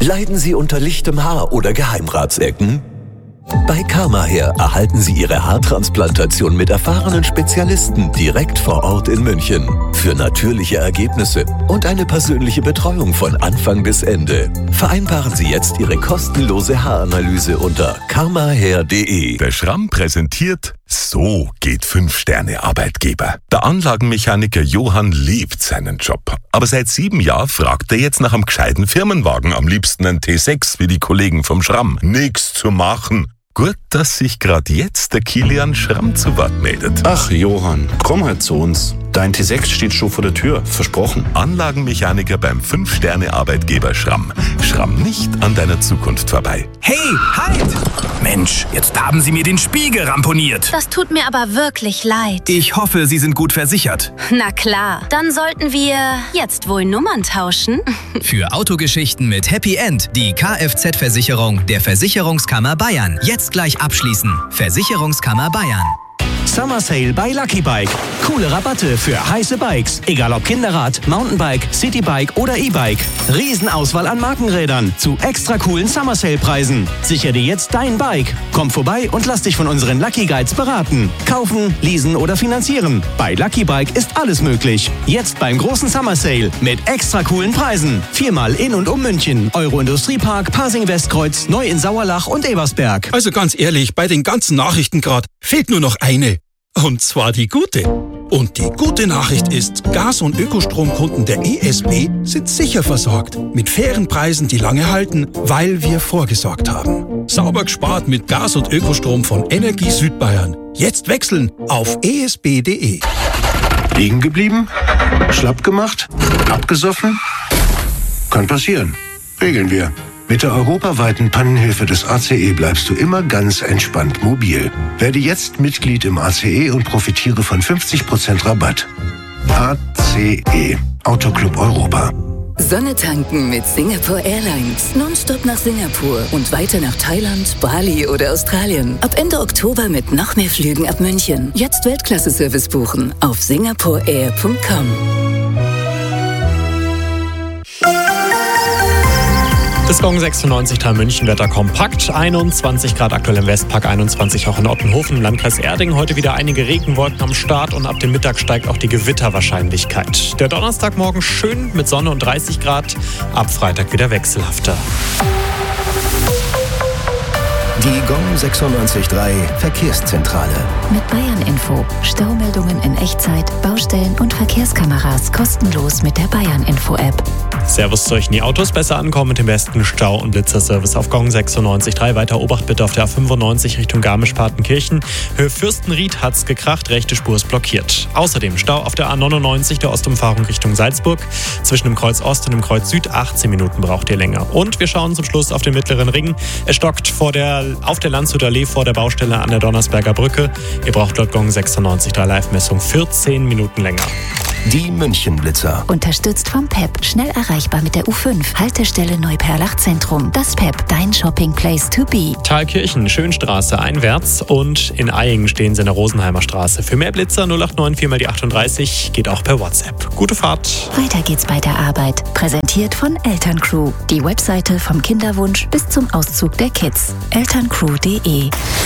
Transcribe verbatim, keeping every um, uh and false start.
Leiden Sie unter lichtem Haar oder Geheimratsecken? Bei Karmahair erhalten Sie Ihre Haartransplantation mit erfahrenen Spezialisten direkt vor Ort in München. Für natürliche Ergebnisse und eine persönliche Betreuung von Anfang bis Ende. Vereinbaren Sie jetzt Ihre kostenlose Haaranalyse unter karmahair punkt de. Der Schramm präsentiert So geht Fünf-Sterne-Arbeitgeber. Der Anlagenmechaniker Johann liebt seinen Job. Aber seit sieben Jahren fragt er jetzt nach einem gescheiten Firmenwagen. Am liebsten ein T sechs, wie die Kollegen vom Schramm. Nix zu machen. Gut, dass sich gerade jetzt der Kilian Schramm zu Wort meldet. Ach, Johann, komm halt zu uns. Dein T sechs steht schon vor der Tür, versprochen. Anlagenmechaniker beim Fünf-Sterne-Arbeitgeber Schramm. Schramm nicht an deiner Zukunft vorbei. Hey, halt! Mensch, jetzt haben Sie mir den Spiegel ramponiert. Das tut mir aber wirklich leid. Ich hoffe, Sie sind gut versichert. Na klar, dann sollten wir jetzt wohl Nummern tauschen. Für Autogeschichten mit Happy End die Kfz-Versicherung der Versicherungskammer Bayern. Jetzt gleich abschließen. Versicherungskammer Bayern. Summer Sale bei Lucky Bike. Coole Rabatte für heiße Bikes. Egal ob Kinderrad, Mountainbike, Citybike oder E-Bike. Riesenauswahl an Markenrädern zu extra coolen Summer Sale Preisen. Sicher dir jetzt dein Bike. Komm vorbei und lass dich von unseren Lucky Guides beraten. Kaufen, leasen oder finanzieren. Bei Lucky Bike ist alles möglich. Jetzt beim großen Summer Sale mit extra coolen Preisen. Viermal in und um München. Euro Industriepark, Pasing Westkreuz, Neu in Sauerlach und Ebersberg. Also ganz ehrlich, bei den ganzen Nachrichten gerade fehlt nur noch eine. Und zwar die gute. Und die gute Nachricht ist, Gas- und Ökostromkunden der E S B sind sicher versorgt. Mit fairen Preisen, die lange halten, weil wir vorgesorgt haben. Sauber gespart mit Gas- und Ökostrom von Energie Südbayern. Jetzt wechseln auf e s b punkt de. Liegen geblieben? Schlapp gemacht? Abgesoffen? Kann passieren. Regeln wir. Mit der europaweiten Pannenhilfe des A C E bleibst du immer ganz entspannt mobil. Werde jetzt Mitglied im A C E und profitiere von fünfzig Prozent Rabatt. A C E, Autoclub Europa. Sonne tanken mit Singapore Airlines. Nonstop nach Singapur und weiter nach Thailand, Bali oder Australien. Ab Ende Oktober mit noch mehr Flügen ab München. Jetzt Weltklasse-Service buchen auf singapore air punkt com. Das Gong sechsundneunzig Komma drei München, Wetter kompakt, einundzwanzig Grad aktuell im Westpark, einundzwanzig auch in Ottenhofen, im Landkreis Erding. Heute wieder einige Regenwolken am Start und ab dem Mittag steigt auch die Gewitterwahrscheinlichkeit. Der Donnerstagmorgen schön mit Sonne und dreißig Grad, ab Freitag wieder wechselhafter. Die Gong sechsundneunzig Komma drei Verkehrszentrale. Mit Bayern Info. Staumeldungen in Echtzeit, Baustellen und Verkehrskameras kostenlos mit der Bayern Info App. Servus zu euch in die Autos, besser ankommen mit dem besten Stau- und Blitzerservice auf Gong sechsundneunzig Komma drei. Weiter Obacht bitte auf der A fünfundneunzig Richtung Garmisch-Partenkirchen. Höhe Fürstenried hat's gekracht, rechte Spur ist blockiert. Außerdem Stau auf der A neunundneunzig, der Ostumfahrung Richtung Salzburg. Zwischen dem Kreuz Ost und dem Kreuz Süd achtzehn Minuten braucht ihr länger. Und wir schauen zum Schluss auf den Mittleren Ring. Es stockt vor der, auf der Landshuter Allee vor der Baustelle an der Donnersberger Brücke. Ihr braucht laut Gong sechsundneunzig Komma drei Live-Messung vierzehn Minuten länger. Die München-Blitzer. Unterstützt vom P E P. Schnell erreichbar mit der U fünf. Haltestelle Neuperlach Zentrum. Das P E P. Dein Shopping Place to be. Thalkirchen, Schönstraße einwärts und in Eyingen stehen sie in der Rosenheimer Straße. Für mehr Blitzer null acht neun vier mal die achtunddreißig geht auch per WhatsApp. Gute Fahrt. Weiter geht's bei der Arbeit. Präsentiert von Elterncrew. Die Webseite vom Kinderwunsch bis zum Auszug der Kids. elterncrew punkt de